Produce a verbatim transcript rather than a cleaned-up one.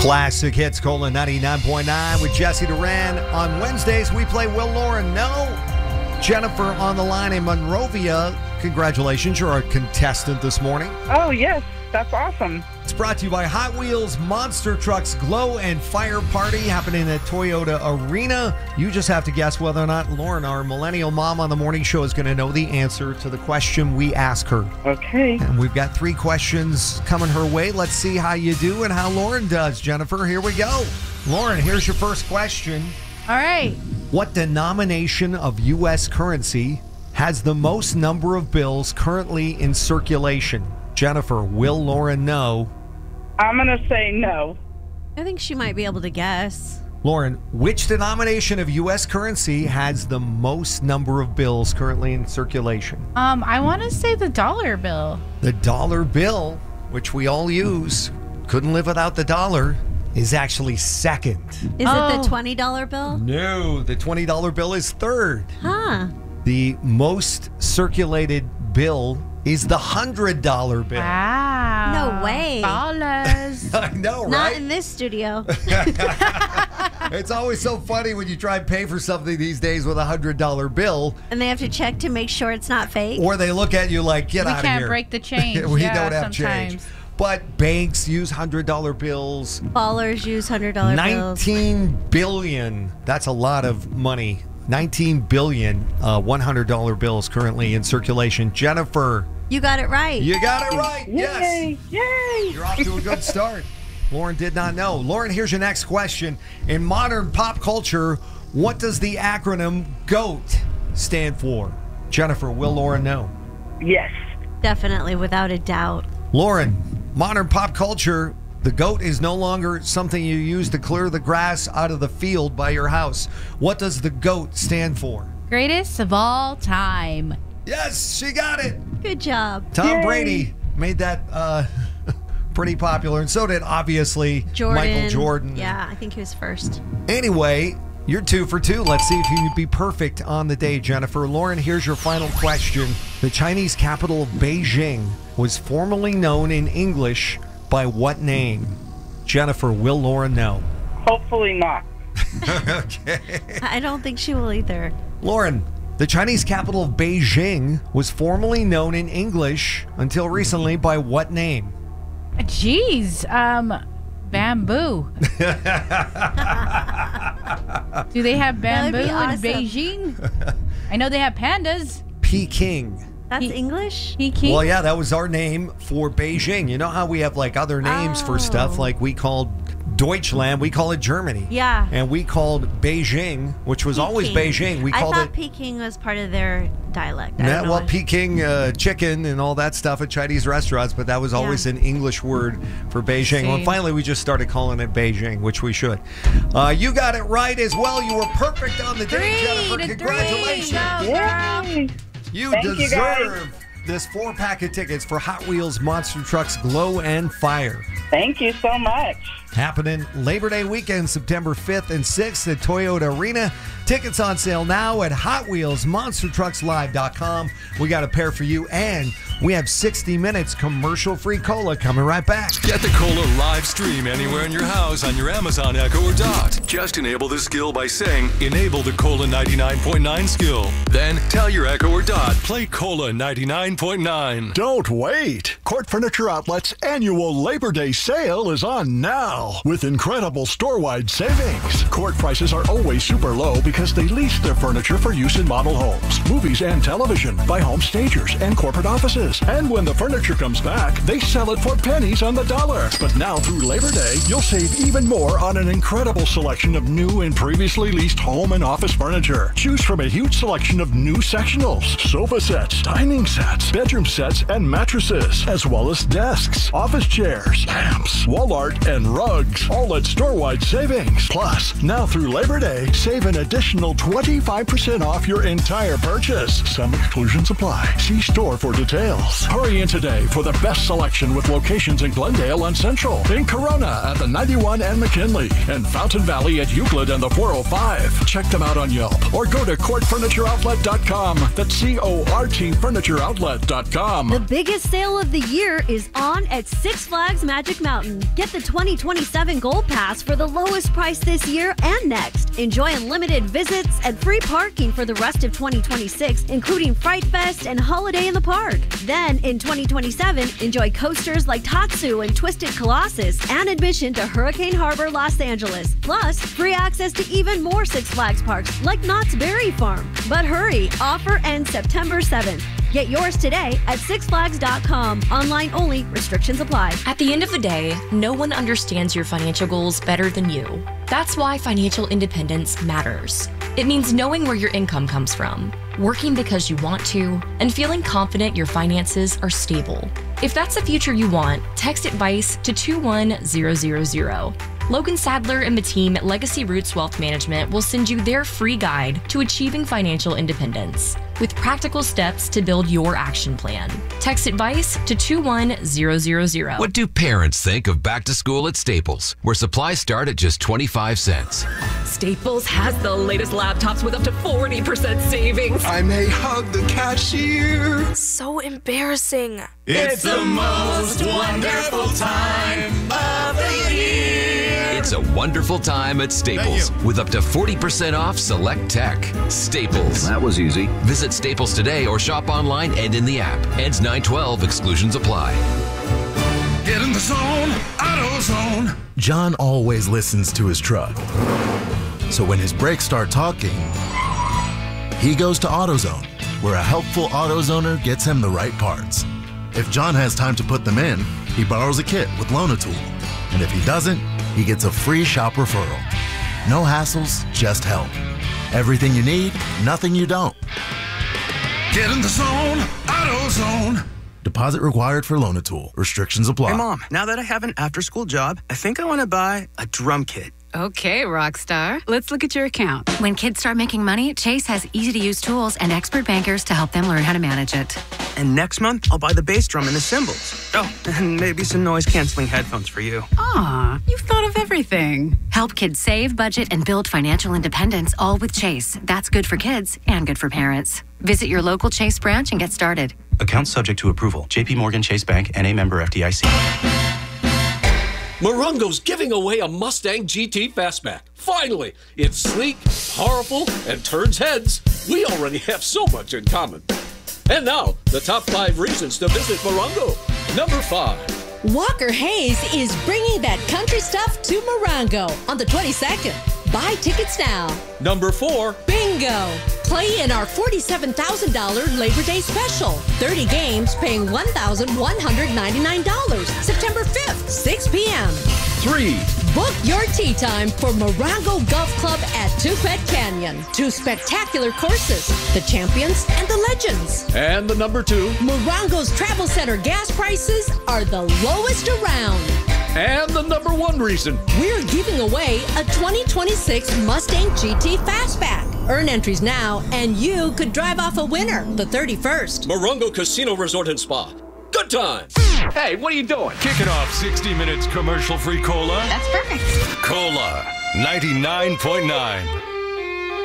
Classic Hits, Cola ninety-nine point nine with Jesse Duran. On Wednesdays, we play Will Lauren Know. Jennifer on the line in Monrovia. Congratulations, you're our contestant this morning. Oh, yes. That's awesome. It's brought to you by Hot Wheels Monster Trucks Glow and Fire Party happening at Toyota Arena. You just have to guess whether or not Lauren, our millennial mom on the morning show, is going to know the answer to the question we ask her. Okay. And we've got three questions coming her way. Let's see how you do and how Lauren does. Jennifer, here we go. Lauren, here's your first question. All right. What denomination of U S currency has the most number of bills currently in circulation? Jennifer, will Lauren know? I'm going to say no. I think she might be able to guess. Lauren, which denomination of U S currency has the most number of bills currently in circulation? Um, I want to say the dollar bill. The dollar bill, which we all use, couldn't live without the dollar, is actually second. Is Oh. it the twenty dollar bill? No, the twenty dollar bill is third. Huh. The most circulated bill is the one hundred dollar bill. Wow. No way. Dollars. I know, Not right? in this studio. It's always so funny when you try and pay for something these days with a one hundred dollar bill, And they have to check to make sure it's not fake. or they look at you like, get We out of can't here. break the change. we Yeah, don't have sometimes. change. But banks use one hundred dollar bills. Ballers use one hundred dollar bills. nineteen billion. That's a lot of money. nineteen billion uh, one hundred dollar bills currently in circulation. Jennifer, You got it right. you got it right. Yes. Yay. Yay. You're off to a good start. Lauren did not know. Lauren, here's your next question. In modern pop culture, what does the acronym GOAT stand for? Jennifer, will Lauren know? Yes. Definitely, without a doubt. Lauren, modern pop culture, the GOAT is no longer something you use to clear the grass out of the field by your house. What does the GOAT stand for? Greatest of all time. Yes, she got it. Good job. Tom Yay. Brady made that uh, pretty popular, and so did, obviously, Jordan. Michael Jordan. Yeah, I think he was first. Anyway, you're two for two. Let's see if you can be perfect on the day, Jennifer. Lauren, here's your final question. The Chinese capital of Beijing was formerly known in English by what name? Jennifer, will Lauren know? Hopefully not. Okay. I don't think she will either. Lauren, the Chinese capital of Beijing was formerly known in English until recently by what name? Jeez. Um, bamboo. Do they have That would bamboo be in awesome. Beijing? I know they have pandas. Peking. That's He- English? Peking. Well, yeah, that was our name for Beijing. You know how we have like other names for stuff, Oh. like we called Deutschland, we call it Germany. Yeah. And we called Beijing, which was always Peking. Beijing. We I called thought it. Peking was part of their dialect. I Yeah, don't know well, what- Peking uh, chicken and all that stuff at Chinese restaurants, but that was always Yeah. an English word for Beijing. Well, See. finally, we just started calling it Beijing, which we should. Uh, you got it right as well. You were perfect on the day, Three Jennifer. to Congratulations. three. Go, girl. Yay. You Thank you, guys. deserve this four pack of tickets for Hot Wheels Monster Trucks Glow and Fire. Thank you so much. Happening Labor Day weekend, September fifth and sixth at Toyota Arena. Tickets on sale now at Hot Wheels Monster Trucks Live dot com. We got a pair for you, and we have sixty minutes commercial-free cola coming right back. Get the Cola live stream anywhere in your house on your Amazon Echo or Dot. Just enable the skill by saying, enable the Cola ninety-nine point nine skill. Then tell your Echo or Dot, play Cola ninety-nine point nine. Don't wait! Court Furniture Outlet's annual Labor Day sale is on now with incredible store-wide savings. Court prices are always super low because they lease their furniture for use in model homes, movies, and television by home stagers and corporate offices. And when the furniture comes back, they sell it for pennies on the dollar. But now through Labor Day, you'll save even more on an incredible selection of new and previously leased home and office furniture. Choose from a huge selection of new sectionals, sofa sets, dining sets, bedroom sets, and mattresses, as well as desks, office chairs, lamps, wall art, and rugs, all at store-wide savings. Plus, now through Labor Day, save an additional twenty-five percent off your entire purchase. Some exclusions apply. See store for details. Hurry in today for the best selection with locations in Glendale and Central, in Corona at the ninety-one and McKinley, and Fountain Valley at Euclid and the four oh five. Check them out on Yelp or go to court furniture outlet dot com. That's C O R T furniture outlet dot com. The biggest sale of the year is on at Six Flags Magic Magic Mountain. Get the twenty twenty-seven Gold Pass for the lowest price this year and next. Enjoy unlimited visits and free parking for the rest of twenty twenty-six, including Fright Fest and Holiday in the Park. Then, in twenty twenty-seven, enjoy coasters like Tatsu and Twisted Colossus and admission to Hurricane Harbor, Los Angeles. Plus, free access to even more Six Flags parks like Knott's Berry Farm. But hurry, offer ends September seventh. Get yours today at six flags dot com. Online only, restrictions apply. At the end of the day, no one understands your financial goals better than you. That's why financial independence matters. It means knowing where your income comes from, working because you want to, and feeling confident your finances are stable. If that's the future you want, text advice to two one zero zero zero. Logan Sadler and the team at Legacy Roots Wealth Management will send you their free guide to achieving financial independence with practical steps to build your action plan. Text advice to two one zero zero zero. What do parents think of back to school at Staples, where supplies start at just twenty-five cents? Staples has the latest laptops with up to forty percent savings. I may hug the cashier. So embarrassing. It's the most wonderful time of the year. It's a wonderful time at Staples with up to forty percent off select tech. Staples. That was easy. Visit Staples today or shop online and in the app. Ends nine twelve. Exclusions apply. Get in the zone, AutoZone. John always listens to his truck. So when his brakes start talking, he goes to AutoZone, where a helpful AutoZoner gets him the right parts. If John has time to put them in, he borrows a kit with Loan-A-Tool. And if he doesn't, he gets a free shop referral. No hassles, just help. Everything you need, nothing you don't. Get in the zone, AutoZone. Deposit required for Loan-A-Tool. Restrictions apply. Hey, Mom, now that I have an after-school job, I think I want to buy a drum kit. Okay, Rockstar. Let's look at your account. When kids start making money, Chase has easy-to-use tools and expert bankers to help them learn how to manage it. And next month, I'll buy the bass drum and the cymbals. Oh, and maybe some noise-canceling headphones for you. Aw, you've thought of everything. Help kids save, budget, and build financial independence, all with Chase. That's good for kids and good for parents. Visit your local Chase branch and get started. Account subject to approval. J P Morgan Chase Bank, N A member F D I C. Morongo's giving away a Mustang G T Fastback. Finally! It's sleek, powerful, and turns heads. We already have so much in common. And now, the top five reasons to visit Morongo. Number five. Walker Hayes is bringing that country stuff to Morongo on the twenty-second. Buy tickets now. Number four. Bingo! Play in our forty-seven thousand dollars Labor Day special. thirty games paying one thousand one hundred ninety-nine dollars. September fifth, six p.m. Three. Book your tee time for Morongo Golf Club at Tupet Canyon. Two spectacular courses, the Champions and the Legends. And the number two. Morongo's Travel Center gas prices are the lowest around. And the number one reason. We're giving away a twenty twenty-six Mustang G T Fastback. Earn entries now, and you could drive off a winner the thirty-first. Morongo Casino Resort and Spa. Good times. Hey, what are you doing? Kicking off sixty minutes commercial-free cola. That's perfect. Cola ninety-nine point nine.